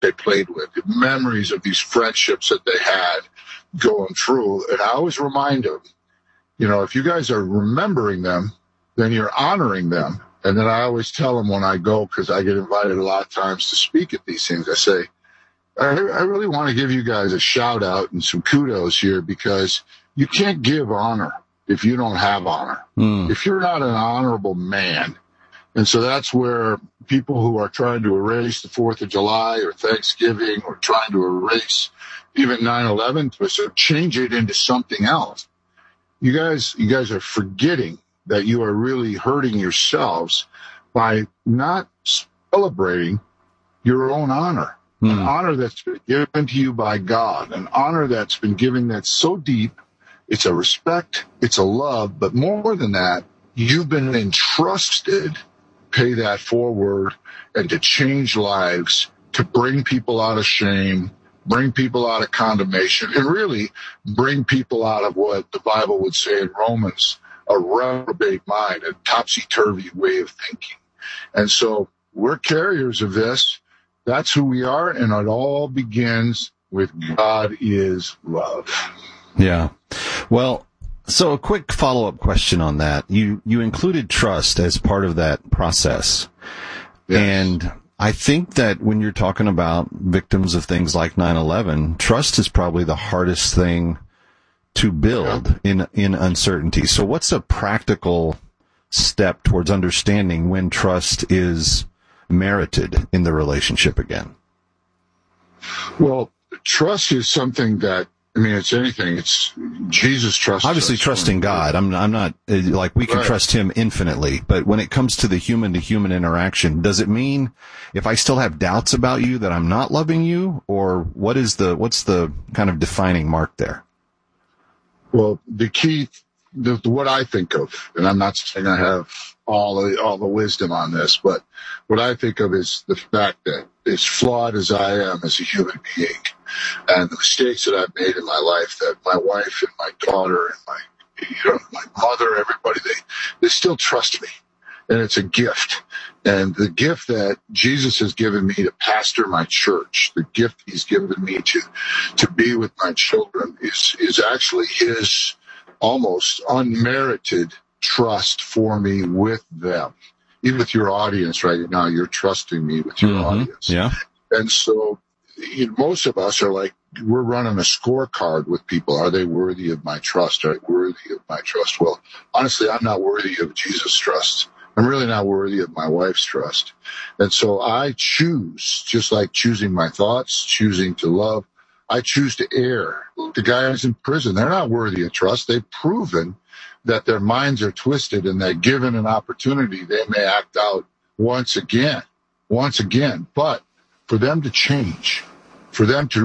they played with, the memories of these friendships that they had going through. And I always remind them, if you guys are remembering them, then you're honoring them. And then I always tell them when I go, because I get invited a lot of times to speak at these things, I say, I really want to give you guys a shout out and some kudos here, because you can't give honor if you don't have honor. If you're not an honorable man. And so that's where people who are trying to erase the 4th of July or Thanksgiving, or trying to erase even 9/11, to change it into something else. You guys are forgetting that you are really hurting yourselves by not celebrating your own honor. An honor that's been given to you by God, an honor that's been given that's so deep. It's a respect, it's a love, but more than that, you've been entrusted to pay that forward and to change lives, to bring people out of shame, bring people out of condemnation, and really bring people out of what the Bible would say in Romans, a reprobate mind, a topsy-turvy way of thinking. And so we're carriers of this. That's who we are, and it all begins with God is love. Yeah. Well, so a quick follow-up question on that. You included trust as part of that process. Yes. And I think that when you're talking about victims of things like 9/11, trust is probably the hardest thing to build in uncertainty. So what's a practical step towards understanding when trust is merited in the relationship again? Well, trust is something that, it's anything. It's Jesus trust. Obviously, trusting God. I'm not like we can trust Him infinitely, but when it comes to the human-to-human interaction, does it mean if I still have doubts about you that I'm not loving you, or what's the kind of defining mark there? Well, the key, what I think of, and I'm not saying I have all the wisdom on this, but what I think of is the fact that as flawed as I am as a human being, and the mistakes that I've made in my life, that my wife and my daughter and my mother, everybody, they still trust me. And it's a gift. And the gift that Jesus has given me to pastor my church, the gift He's given me to be with my children is actually His almost unmerited trust for me with them. Even with your audience right now, you're trusting me with your audience. Yeah. And so most of us are like, we're running a scorecard with people. Are they worthy of my trust? Are they worthy of my trust? Well, honestly, I'm not worthy of Jesus' trust. I'm really not worthy of my wife's trust. And so I choose, just like choosing my thoughts, choosing to love, I choose to err. The guys in prison, they're not worthy of trust. They've proven that their minds are twisted, and that given an opportunity, they may act out once again. But for them to change, for them to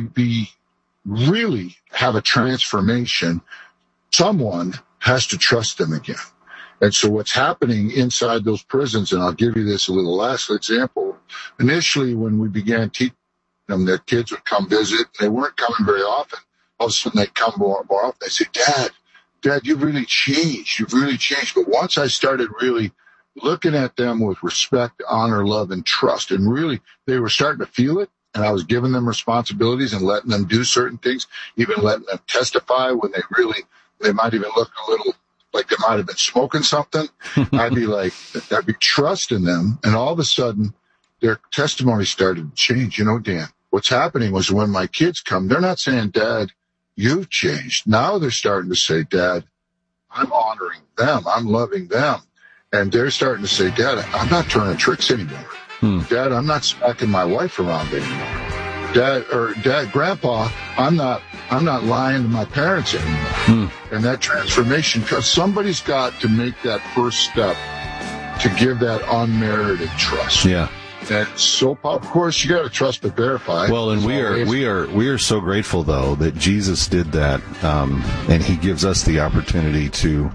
really have a transformation, someone has to trust them again. And so what's happening inside those prisons, and I'll give you this a little last example. Initially, when we began teaching them, their kids would come visit. They weren't coming very often. All of a sudden, they'd come more often. They say, Dad, you've really changed. You've really changed. But once I started really looking at them with respect, honor, love, and trust, and really they were starting to feel it, and I was giving them responsibilities and letting them do certain things, even letting them testify when they might even look a little like they might have been smoking something. I'd be trusting them, and all of a sudden their testimony started to change. Dan, what's happening was when my kids come, they're not saying, Dad, you've changed. Now they're starting to say, Dad, I'm honoring them. I'm loving them. And they're starting to say, Dad, I'm not turning tricks anymore. Dad, I'm not smacking my wife around anymore. Dad, Grandpa, I'm not lying to my parents anymore. And that transformation, because somebody's got to make that first step to give that unmerited trust. Yeah. And so, of course, you got to trust but verify. Well, and we are so grateful though that Jesus did that, and He gives us the opportunity to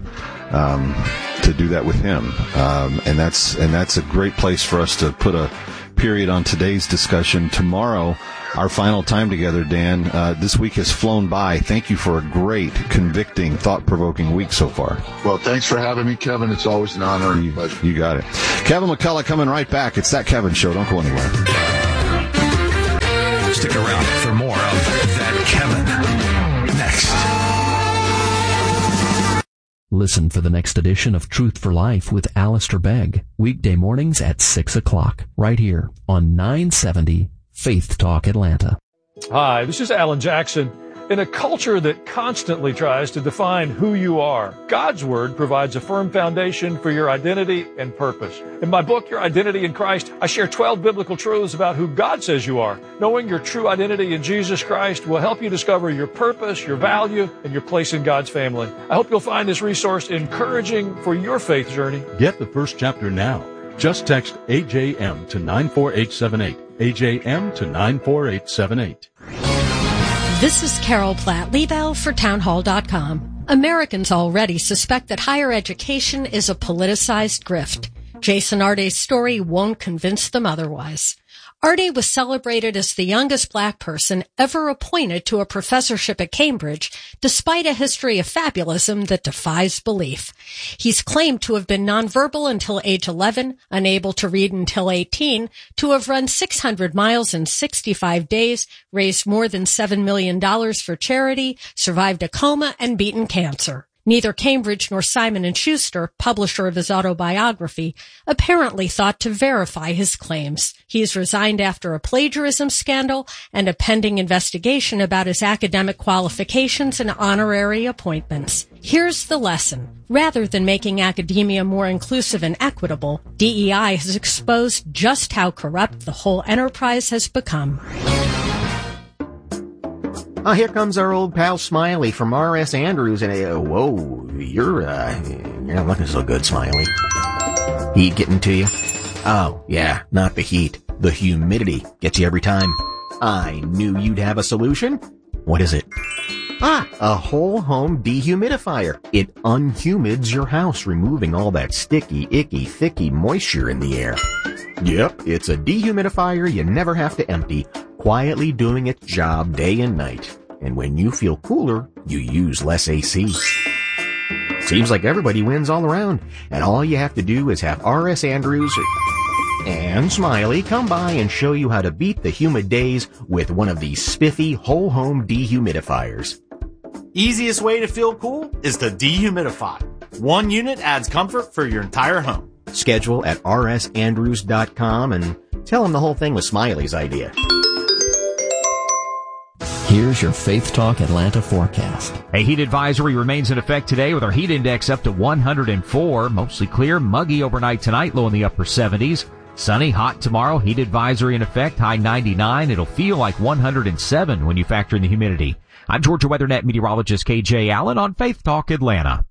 do that with Him, and that's a great place for us to put a period on today's discussion. Tomorrow, our final time together, Dan. This week has flown by. Thank you for a great, convicting, thought-provoking week so far. Well, thanks for having me, Kevin. It's always an honor and pleasure. You got it. Kevin McCullough coming right back. It's That Kevin Show. Don't go anywhere. Listen for the next edition of Truth for Life with Alistair Begg, weekday mornings at 6 o'clock, right here on 970 Faith Talk Atlanta. Hi, this is Alan Jackson. In a culture that constantly tries to define who you are, God's Word provides a firm foundation for your identity and purpose. In my book, Your Identity in Christ, I share 12 biblical truths about who God says you are. Knowing your true identity in Jesus Christ will help you discover your purpose, your value, and your place in God's family. I hope you'll find this resource encouraging for your faith journey. Get the first chapter now. Just text AJM to 94878. AJM to 94878. This is Carol Platt-Liebel for townhall.com. Americans already suspect that higher education is a politicized grift. Jason Arday's story won't convince them otherwise. Arday was celebrated as the youngest black person ever appointed to a professorship at Cambridge, despite a history of fabulism that defies belief. He's claimed to have been nonverbal until age 11, unable to read until 18, to have run 600 miles in 65 days, raised more than $7 million for charity, survived a coma, and beaten cancer. Neither Cambridge nor Simon & Schuster, publisher of his autobiography, apparently thought to verify his claims. He's resigned after a plagiarism scandal and a pending investigation about his academic qualifications and honorary appointments. Here's the lesson. Rather than making academia more inclusive and equitable, DEI has exposed just how corrupt the whole enterprise has become. Here comes our old pal Smiley from R.S. Andrews, and whoa, you're not looking so good, Smiley. Heat getting to you? Oh, yeah, not the heat. The humidity gets you every time. I knew you'd have a solution. What is it? A whole home dehumidifier. It unhumids your house, removing all that sticky, icky, thicky moisture in the air. Yep, it's a dehumidifier you never have to empty, quietly doing its job day and night. And when you feel cooler, you use less AC. Seems like everybody wins all around, and all you have to do is have R.S. Andrews and Smiley come by and show you how to beat the humid days with one of these spiffy whole home dehumidifiers. Easiest way to feel cool is to dehumidify. One unit adds comfort for your entire home. Schedule at rsandrews.com and tell them the whole thing was Smiley's idea. Here's your Faith Talk Atlanta forecast. A heat advisory remains in effect today with our heat index up to 104. Mostly clear, muggy overnight tonight, low in the upper 70s. Sunny, hot tomorrow, heat advisory in effect, high 99. It'll feel like 107 when you factor in the humidity. I'm Georgia WeatherNet meteorologist KJ Allen on Faith Talk Atlanta.